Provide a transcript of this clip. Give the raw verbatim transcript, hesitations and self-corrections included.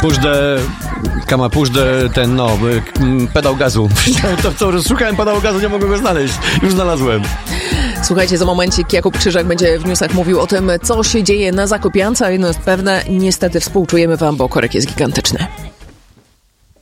puszczę, kama puszczę ten, no, pedał gazu. To co, szukałem pedału gazu, nie mogłem go znaleźć. Już znalazłem. Słuchajcie, za momencik Jakub Krzyżak będzie w newsach mówił o tym, co się dzieje na Zakopiance, a jedno jest pewne, niestety współczujemy wam, bo korek jest gigantyczny.